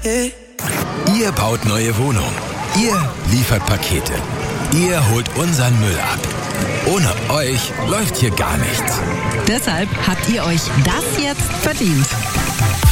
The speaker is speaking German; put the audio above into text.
Ihr baut neue Wohnungen. Ihr liefert Pakete. Ihr holt unseren Müll ab. Ohne euch läuft hier gar nichts. Deshalb habt ihr euch das jetzt verdient.